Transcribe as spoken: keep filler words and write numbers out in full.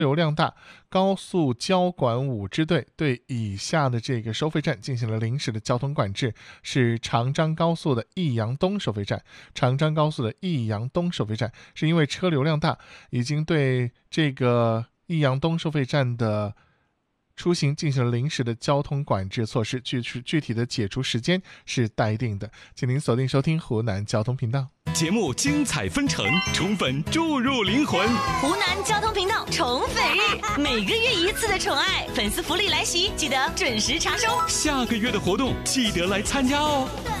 流量大，高速交管五支队对以下的这个收费站进行了临时的交通管制，是长张高速的益阳东收费站。长张高速的益阳东收费站是因为车流量大，已经对这个益阳东收费站的出行进行了临时的交通管制措施，具具体的解除时间是待定的。请您锁定收听湖南交通频道。 节目精彩纷呈，宠粉注入灵魂。 湖南交通频道宠粉日，每个月一次的宠爱粉丝福利来袭，记得准时查收。 下个月的活动记得来参加哦。